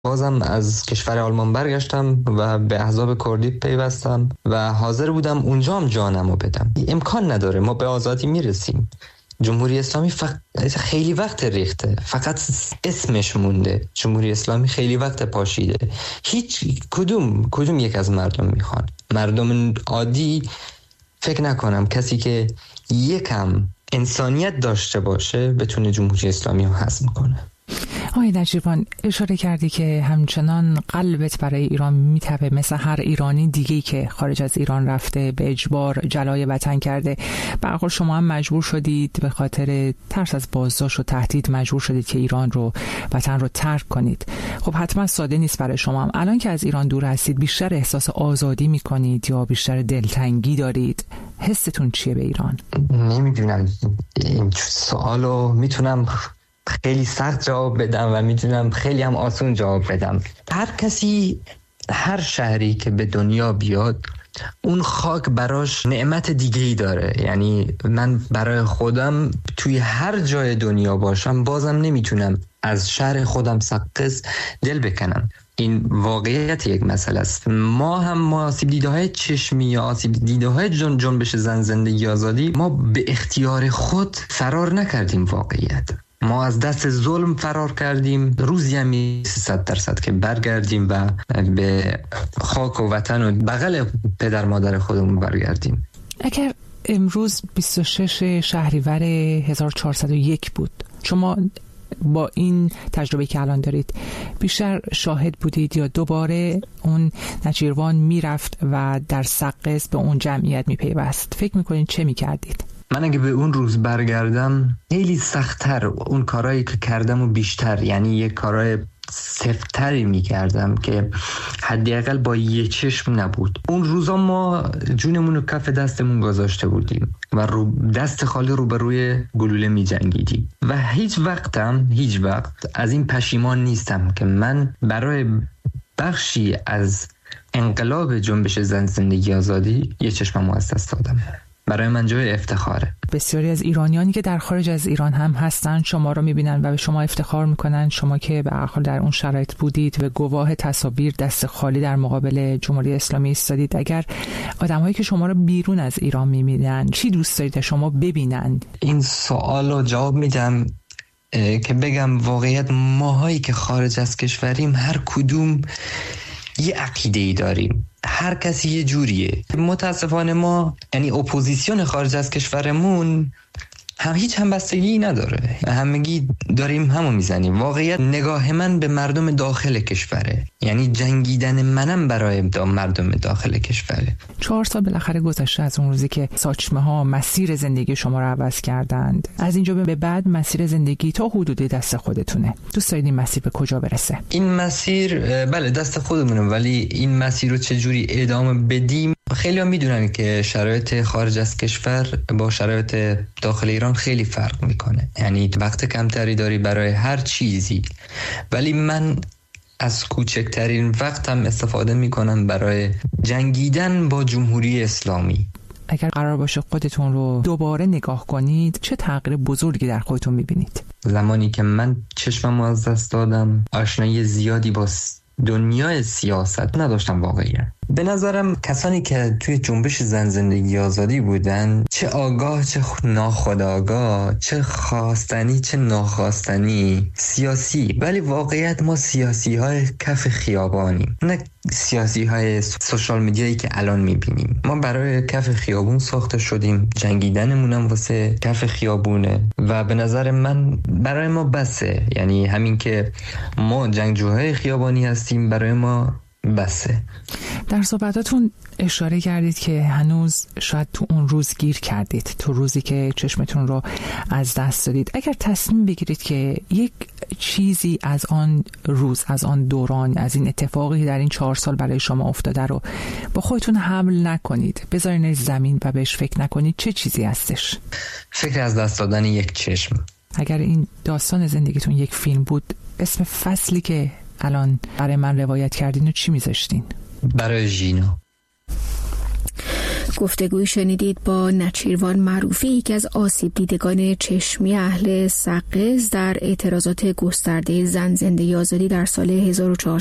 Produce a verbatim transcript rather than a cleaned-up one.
بازم از کشور آلمان برگشتم و به احزاب کردی پیوستم و حاضر بودم اونجا هم جانمو بدم. امکان نداره ما به آزادی میرسیم. جمهوری اسلامی فقط خیلی وقت ریخته، فقط اسمش مونده. جمهوری اسلامی خیلی وقت پاشیده. هیچ کدوم کدوم یک از مردم میخوان. مردم عادی فکر نکنم کسی که یکم انسانیت داشته باشه بتونه جمهوری اسلامی رو هضم کنه. آقای نجیبان، اشاره کردی که همچنان قلبت برای ایران میتپه مثل هر ایرانی دیگه‌ای که خارج از ایران رفته، به اجبار جلای وطن کرده. به هر حال شما هم مجبور شدید به خاطر ترس از بازداشت و تهدید مجبور شدید که ایران رو، وطن رو ترک کنید. خب حتما ساده نیست برای شما هم. الان که از ایران دور هستید بیشتر احساس آزادی میکنید یا بیشتر دلتنگی دارید؟ حستون چیه به ایران؟ نمیدونم این سوالو میتونم خیلی سخت جواب بدم و میتونم خیلی هم آسون جواب بدم. هر کسی، هر شهری که به دنیا بیاد اون خاک براش نعمت دیگه‌ای داره. یعنی من برای خودم توی هر جای دنیا باشم بازم نمیتونم از شهر خودم سقز دل بکنم. این واقعیت یک مسئله است. ما هم ما آسیب دیده های چشمی یا آسیب دیده های جن جنبش زن زندگی آزادی ما به اختیار خود فرار نکردیم. واقعیت ما از دست ظلم فرار کردیم. روزی هم صد درصد که برگردیم و به خاک و وطن و بغل پدر مادر خودمون برگردیم. اگر امروز بیست و شش شهریور هزار و چهارصد و یک بود، شما با این تجربه که الان دارید بیشتر شاهد بودید یا دوباره اون نجیروان میرفت و در سقز به اون جمعیت میپیوست؟ فکر میکنید چه میکردید؟ من اگه به اون روز برگردم خیلی سخت‌تر اون کارهایی که کردم و بیشتر، یعنی یک کارهای سفت‌تری میکردم که حداقل با یه چشم نبود. اون روزا ما جونمون رو کف دستمون گذاشته بودیم و رو دست خالی رو به روی گلوله میجنگیدیم و هیچ وقتم هیچ وقت از این پشیمان نیستم که من برای بخشی از انقلاب جنبش زن زندگی آزادی یه چشممو از دست دادم. برای من جای افتخاره. بسیاری از ایرانیانی که در خارج از ایران هم هستن شما رو میبینن و به شما افتخار میکنن. شما که به هر حال در اون شرایط بودید و گواه تصاویر دست خالی در مقابل جمهوری اسلامی ایستادید، اگر آدمایی که شما رو بیرون از ایران میبینن چی دوست دارید شما ببینن؟ این سوالو جواب میدم که بگم واقعیت ماهایی که خارج از کشوریم هر کدوم یه عقیده‌ای داریم. هر کسی یه جوریه. متاسفانه ما یعنی اپوزیسیون خارج از کشورمون هم هیچ همبستگی نداره. همگی داریم همو میزنیم. واقعیت نگاه من به مردم داخل کشوره، یعنی جنگیدن منم برای مردم داخل کشوره. چهار سال بالاخره گذشته از اون روزی که ساچمه ها مسیر زندگی شما رو عوض کردند. از اینجا به بعد مسیر زندگی تا حدودی دست خودتونه. دوست دارید این مسیر به کجا برسه؟ این مسیر بله دست خودمونه، ولی این مسیر رو چجوری ادامه بدیم؟ خیلی ها میدونن که شرایط خارج از کشور با شرایط داخل ایران خیلی فرق میکنه. یعنی وقت کمتری داری برای هر چیزی، ولی من از کوچکترین وقتم استفاده میکنم برای جنگیدن با جمهوری اسلامی. اگر قرار باشه خودتون رو دوباره نگاه کنید چه تغییر بزرگی در خودتون میبینید؟ زمانی که من چشمم از دست دادم آشنایی زیادی با دنیای سیاست نداشتم. واقعیه به نظرم کسانی که توی جنبش زن زندگی آزادی بودن، چه آگاه چه ناخودآگاه، چه خواستنی چه ناخواستنی، سیاسی، ولی واقعیت ما سیاسی های کف خیابانیم، نه سیاسی های سوشال میدیایی که الان میبینیم. ما برای کف خیابون ساخته شدیم، جنگیدنمونم واسه کف خیابونه و به نظر من برای ما بسه. یعنی همین که ما جنگجوهای خیابانی هستیم برای ما بسه. در صحبتاتون اشاره کردید که هنوز شاید تو اون روز گیر کردید، تو روزی که چشمتون رو از دست دادید. اگر تصمیم بگیرید که یک چیزی از آن روز، از آن دوران، از این اتفاقی در این چهار سال برای شما افتاده رو با خودتون حمل نکنید، بذارین زمین و بهش فکر نکنید، چه چیزی هستش؟ فکر از دست دادن یک چشم. اگر این داستان زندگیتون یک فیلم بود، اسم فصلی که الان برای من روایت کردین و چی میذاشتین؟ برای ژینا. گفتگوی شنیدید با نچیروان معروفی، یکی از آسیب دیدگان چشمی اهل سقز در اعتراضات گسترده زن زندگی آزادی در سال هزار و چهارصد